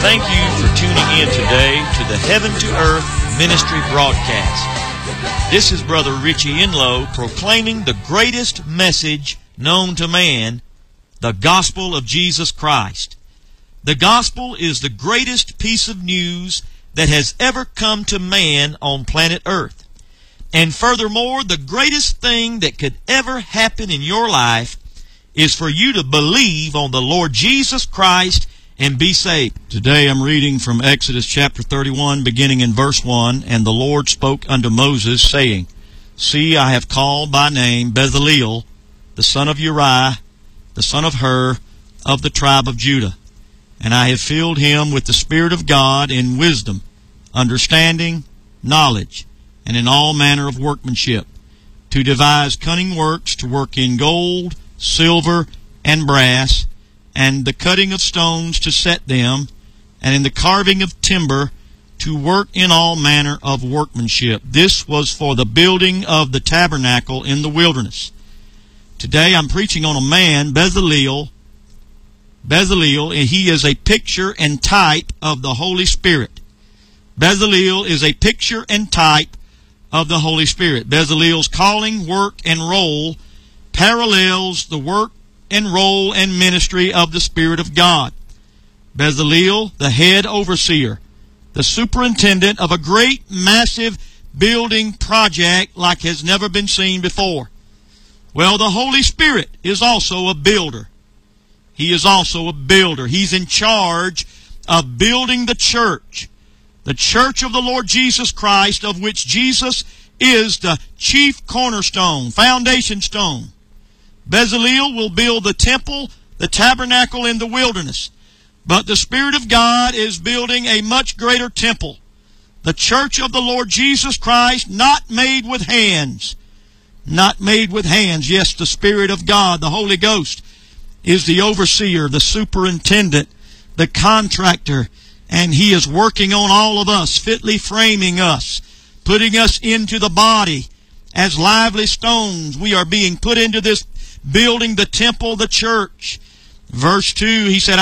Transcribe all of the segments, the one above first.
Thank you for tuning in today to the Heaven to Earth Ministry broadcast. This is Brother Richie Enlow proclaiming the greatest message known to man, the gospel of Jesus Christ. The gospel is the greatest piece of news that has ever come to man on planet Earth. And furthermore, the greatest thing that could ever happen in your life is for you to believe on the Lord Jesus Christ and be saved. Today I'm reading from Exodus chapter 31, beginning in verse 1. And the Lord spoke unto Moses, saying, See, I have called by name Bezaleel, the son of Uriah, the son of Hur, of the tribe of Judah. And I have filled him with the Spirit of God in wisdom, understanding, knowledge, and in all manner of workmanship, to devise cunning works, to work in gold, silver, and brass, and the cutting of stones to set them, and in the carving of timber, to work in all manner of workmanship. This was for the building of the tabernacle in the wilderness. Today I'm preaching on a man, Bezaleel. Bezaleel, he is a picture and type of the Holy Spirit. Bezaleel is a picture and type of the Holy Spirit. Bezaleel's calling, work, and role parallels the work and role and ministry of the Spirit of God. Bezaleel, the head overseer, the superintendent of a great, massive building project like has never been seen before. Well, the Holy Spirit is also a builder. He is also a builder. He's in charge of building the church of the Lord Jesus Christ, of which Jesus is the chief cornerstone, foundation stone. Bezaleel will build the temple, the tabernacle in the wilderness. But the Spirit of God is building a much greater temple, the church of the Lord Jesus Christ, not made with hands. Not made with hands. Yes, the Spirit of God, the Holy Ghost, is the overseer, the superintendent, the contractor, and He is working on all of us, fitly framing us, putting us into the body. As lively stones, we are being put into this building, the temple, the church. Verse 2, he said,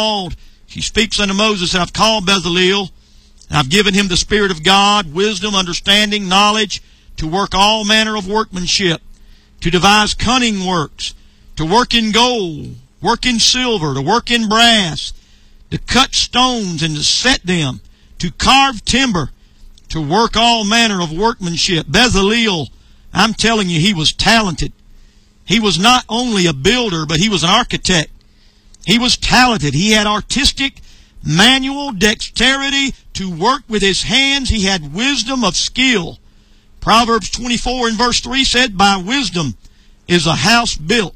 he speaks unto Moses, I've called Bezaleel, and I've given him the Spirit of God, wisdom, understanding, knowledge, to work all manner of workmanship, to devise cunning works, to work in gold, work in silver, to work in brass, to cut stones and to set them, to carve timber, to work all manner of workmanship. Bezaleel, I'm telling you, he was talented. He was not only a builder, but he was an architect. He was talented. He had artistic, manual dexterity to work with his hands. He had wisdom of skill. Proverbs 24 and verse 3 said, By wisdom is a house built.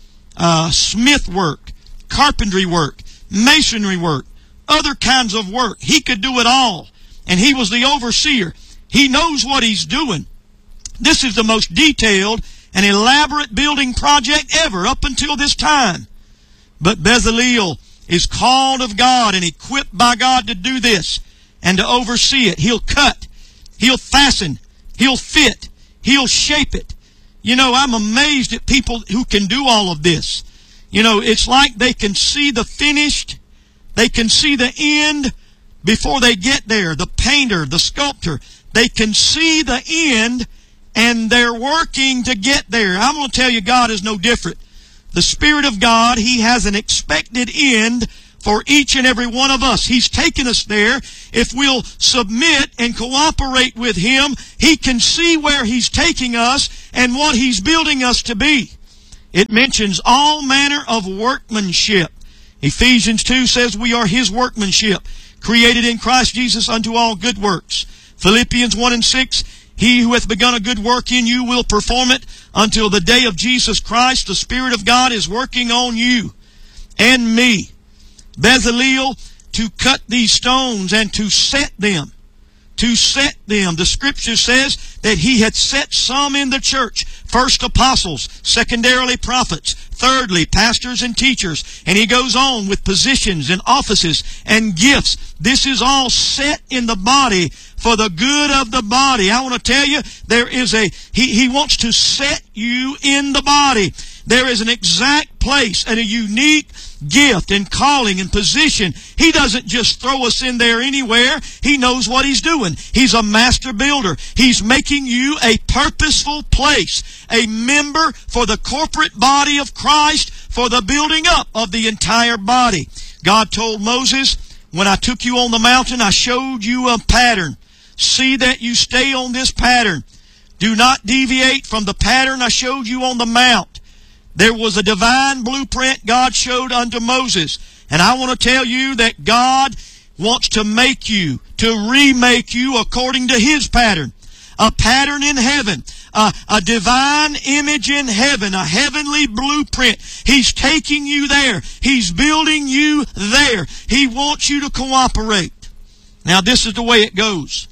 Smith work, carpentry work, masonry work, other kinds of work. He could do it all. And he was the overseer. He knows what he's doing. This is the most detailed and elaborate building project ever up until this time. But Bezaleel is called of God and equipped by God to do this and to oversee it. He'll cut, he'll fasten, he'll fit, he'll shape it. You know, I'm amazed at people who can do all of this. You know, it's like they can see the finished, they can see the end before they get there. The painter, the sculptor, they can see the end and they're working to get there. I'm going to tell you, God is no different. The Spirit of God, He has an expected end for each and every one of us. He's taken us there. If we'll submit and cooperate with Him, He can see where He's taking us and what He's building us to be. It mentions all manner of workmanship. Ephesians 2 says we are His workmanship, created in Christ Jesus unto all good works. Philippians 1 and 6, He who hath begun a good work in you will perform it until the day of Jesus Christ. The Spirit of God is working on you and me. Bezaleel, to cut these stones and to set them. To set them. The Scripture says that he had set some in the church. First apostles, secondarily prophets, thirdly pastors and teachers. And he goes on with positions and offices and gifts. This is all set in the body for the good of the body. I want to tell you, there is he wants to set you in the body. There is an exact place and a unique gift and calling and position, He doesn't just throw us in there anywhere. He knows what He's doing. He's a master builder. He's making you a purposeful place, a member for the corporate body of Christ, for the building up of the entire body. God told Moses, when I took you on the mountain, I showed you a pattern. See that you stay on this pattern. Do not deviate from the pattern I showed you on the mount. There was a divine blueprint God showed unto Moses. And I want to tell you that God wants to make you, to remake you according to His pattern. A pattern in heaven. A divine image in heaven. A heavenly blueprint. He's taking you there. He's building you there. He wants you to cooperate. Now this is the way it goes.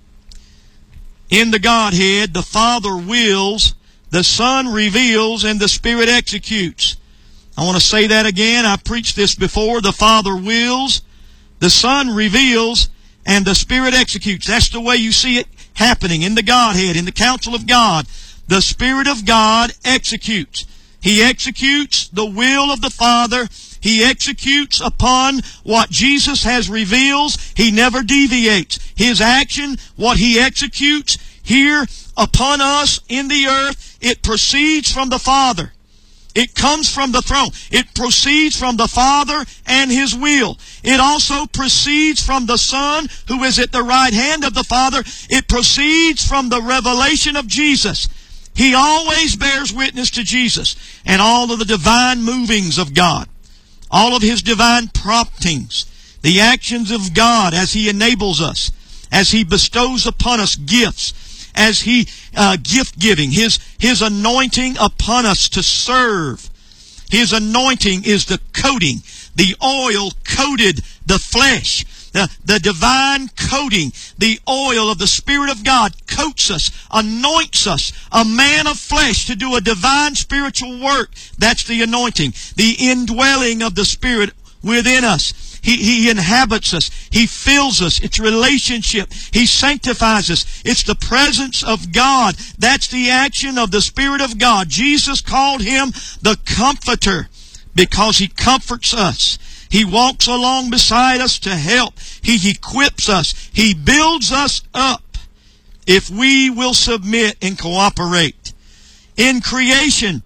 In the Godhead, the Father wills, the Son reveals, and the Spirit executes. I want to say that again. I preached this before. The Father wills, the Son reveals, and the Spirit executes. That's the way you see it happening in the Godhead, in the counsel of God. The Spirit of God executes. He executes the will of the Father. He executes upon what Jesus has revealed. He never deviates. His action, what He executes here upon us in the earth, it proceeds from the Father. It comes from the throne. It proceeds from the Father and His will. It also proceeds from the Son, who is at the right hand of the Father. It proceeds from the revelation of Jesus. He always bears witness to Jesus and all of the divine movings of God. All of His divine promptings, the actions of God as He enables us, as He bestows upon us gifts, as He gift-giving, His anointing upon us to serve. His anointing is the coating. The oil coated the flesh. The divine coating, the oil of the Spirit of God coats us, anoints us, a man of flesh to do a divine spiritual work. That's the anointing, the indwelling of the Spirit within us. He inhabits us. He fills us. It's relationship. He sanctifies us. It's the presence of God. That's the action of the Spirit of God. Jesus called Him the Comforter because He comforts us. He walks along beside us to help. He equips us. He builds us up if we will submit and cooperate. In creation,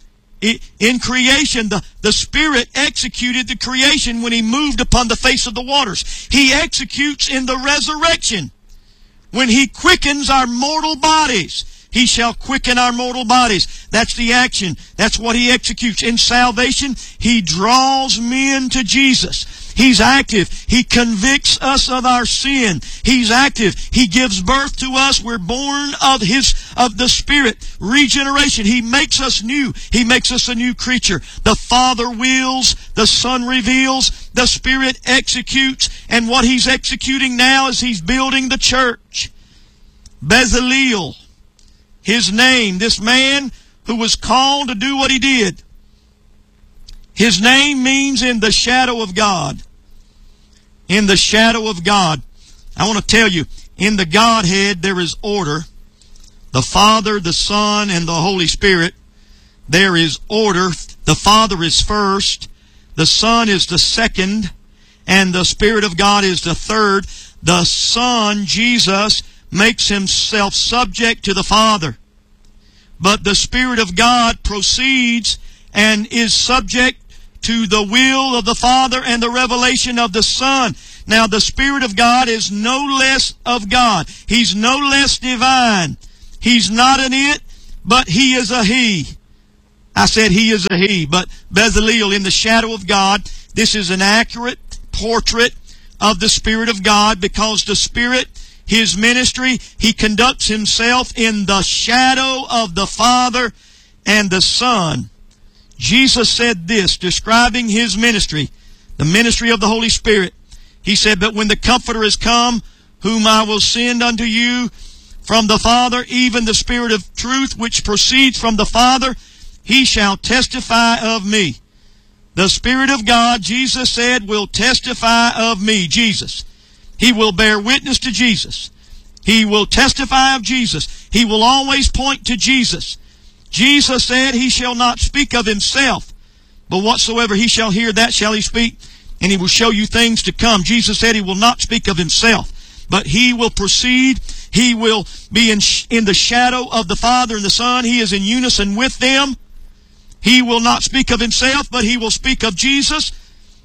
the Spirit executed the creation when He moved upon the face of the waters. He executes in the resurrection. When He quickens our mortal bodies, He shall quicken our mortal bodies. That's the action. That's what He executes. In salvation, He draws men to Jesus. He's active. He convicts us of our sin. He's active. He gives birth to us. We're born of the Spirit. Regeneration. He makes us new. He makes us a new creature. The Father wills, the Son reveals, the Spirit executes, and what He's executing now is He's building the church. Bezaleel, his name, this man who was called to do what he did. His name means in the shadow of God. In the shadow of God. I want to tell you, in the Godhead there is order. The Father, the Son, and the Holy Spirit. There is order. The Father is first. The Son is the second. And the Spirit of God is the third. The Son, Jesus, makes Himself subject to the Father. But the Spirit of God proceeds and is subject to the will of the Father and the revelation of the Son. Now the Spirit of God is no less of God. He's no less divine. He's not an it, but He is a He. I said He is a He. But Bezaleel, in the shadow of God, this is an accurate portrait of the Spirit of God, because the Spirit, His ministry, He conducts Himself in the shadow of the Father and the Son. Jesus said this, describing His ministry, the ministry of the Holy Spirit. He said, "But when the Comforter is come, whom I will send unto you from the Father, even the Spirit of truth, which proceeds from the Father, He shall testify of me." The Spirit of God, Jesus said, will testify of me, Jesus. He will bear witness to Jesus. He will testify of Jesus. He will always point to Jesus. Jesus said He shall not speak of Himself, But whatsoever he shall hear, that shall he speak, and he will show you things to come. Jesus said he will not speak of himself, but he will proceed. He will be in the shadow of the Father and the Son. He is in unison with them. He will not speak of himself, but he will speak of Jesus.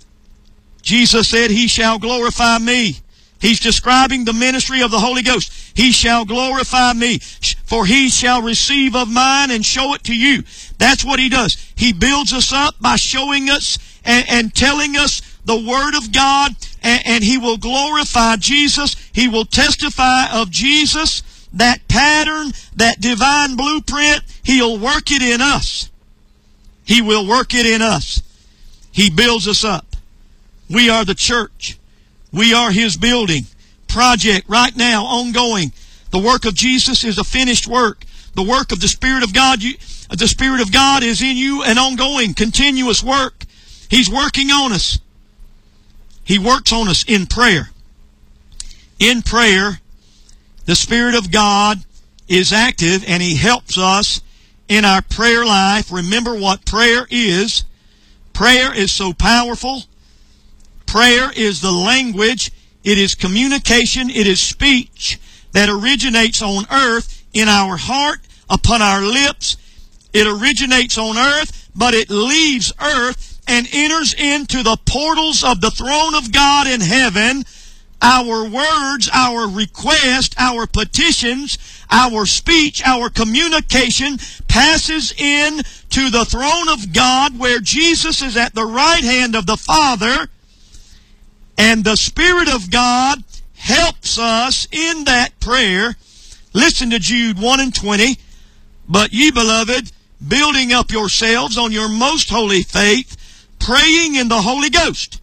Jesus said, he shall glorify me. He's describing the ministry of the Holy Ghost. He shall glorify me, for he shall receive of mine and show it to you. That's what he does. He builds us up by showing us and telling us the Word of God, and he will glorify Jesus. He will testify of Jesus. That pattern, that divine blueprint, he'll work it in us. He will work it in us. He builds us up. We are the church. We are his building. Project right now, ongoing. The work of Jesus is a finished work. The work of the Spirit of God, the Spirit of God is in you, an ongoing, continuous work. He's working on us. He works on us in prayer. In prayer, the Spirit of God is active, and he helps us in our prayer life. Remember what prayer is. Prayer is so powerful. Prayer is the language, it is communication, it is speech that originates on earth in our heart, upon our lips. It originates on earth, but it leaves earth and enters into the portals of the throne of God in heaven. Our words, our request, our petitions, our speech, our communication passes in to the throne of God where Jesus is at the right hand of the Father. And the Spirit of God helps us in that prayer. Listen to Jude 1 and 20. But ye, beloved, building up yourselves on your most holy faith, praying in the Holy Ghost,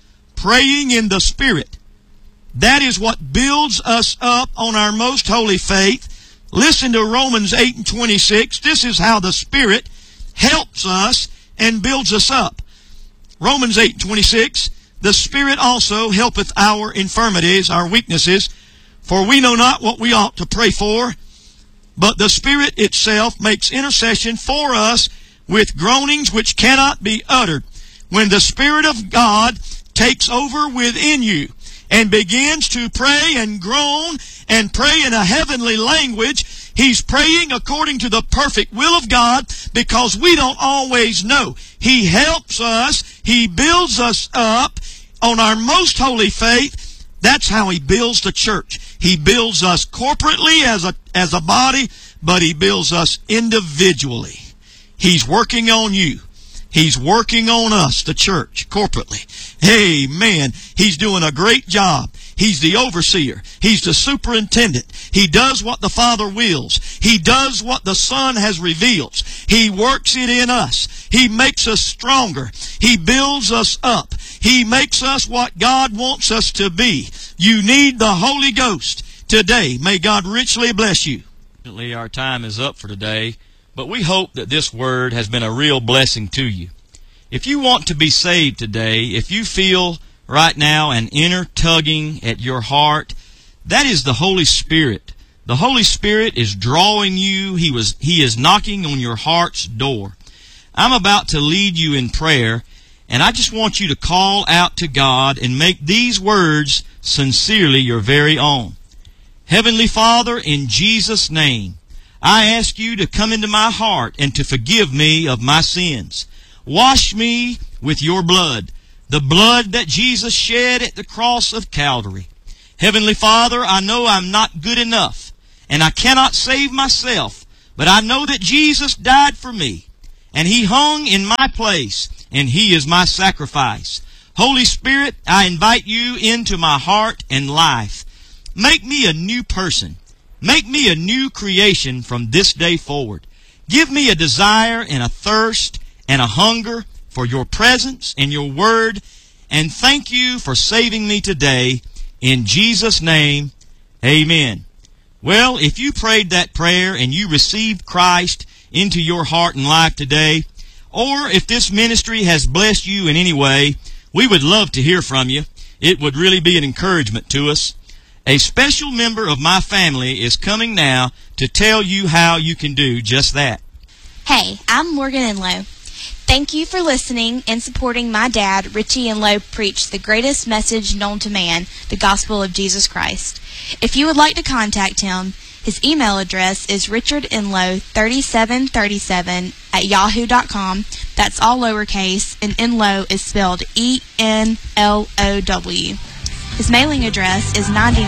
praying in the Spirit. That is what builds us up on our most holy faith. Listen to Romans 8 and 26. This is how the Spirit helps us and builds us up. Romans 8 and 26. The Spirit also helpeth our infirmities, our weaknesses, for we know not what we ought to pray for, but the Spirit itself makes intercession for us with groanings which cannot be uttered. When the Spirit of God takes over within you and begins to pray and groan and pray in a heavenly language, he's praying according to the perfect will of God, because we don't always know. He helps us. He builds us up on our most holy faith. That's how he builds the church. He builds us corporately as a body, but he builds us individually. He's working on you. He's working on us, the church, corporately. Amen. He's doing a great job. He's the overseer. He's the superintendent. He does what the Father wills. He does what the Son has revealed. He works it in us. He makes us stronger. He builds us up. He makes us what God wants us to be. You need the Holy Ghost today. May God richly bless you. Our time is up for today, but we hope that this word has been a real blessing to you. If you want to be saved today, if you feel right now an inner tugging at your heart, that is the Holy Spirit. The Holy Spirit is drawing you. He is knocking on your heart's door. I'm about to lead you in prayer, and I just want you to call out to God and make these words sincerely your very own. Heavenly Father, in Jesus' name, I ask you to come into my heart and to forgive me of my sins. Wash me with your blood, the blood that Jesus shed at the cross of Calvary. Heavenly Father, I know I'm not good enough, and I cannot save myself, but I know that Jesus died for me, and He hung in my place, and He is my sacrifice. Holy Spirit, I invite you into my heart and life. Make me a new person. Make me a new creation from this day forward. Give me a desire and a thirst and a hunger for your presence and your word. And thank you for saving me today. In Jesus' name, amen. Well, if you prayed that prayer and you received Christ into your heart and life today, or if this ministry has blessed you in any way, we would love to hear from you. It would really be an encouragement to us. A special member of my family is coming now to tell you how you can do just that. Hey, I'm Morgan Enlow. Thank you for listening and supporting my dad, Richie Enlow, preach the greatest message known to man, the gospel of Jesus Christ. If you would like to contact him, his email address is richardenlow3737@yahoo.com. That's all lowercase, and Enlow is spelled E-N-L-O-W. His mailing address is 99